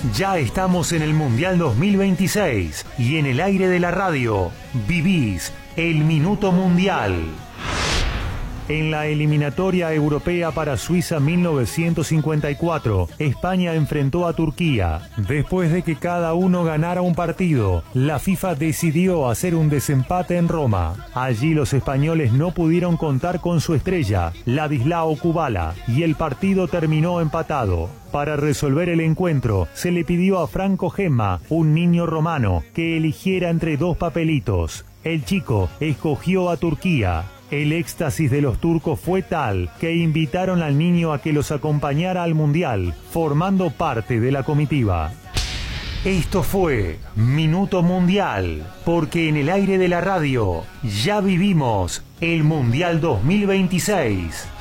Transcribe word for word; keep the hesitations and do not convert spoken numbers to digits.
Ya estamos en el Mundial dos mil veintiséis y en el aire de la radio vivís el Minuto Mundial. En la eliminatoria europea para Suiza mil novecientos cincuenta y cuatro, España enfrentó a Turquía. Después de que cada uno ganara un partido, la FIFA decidió hacer un desempate en Roma. Allí los españoles no pudieron contar con su estrella, Ladislao Kubala, y el partido terminó empatado. Para resolver el encuentro, se le pidió a Franco Gemma, un niño romano, que eligiera entre dos papelitos. El chico escogió a Turquía. El éxtasis de los turcos fue tal que invitaron al niño a que los acompañara al Mundial, formando parte de la comitiva. Esto fue Minuto Mundial, porque en el aire de la radio ya vivimos el Mundial dos mil veintiséis.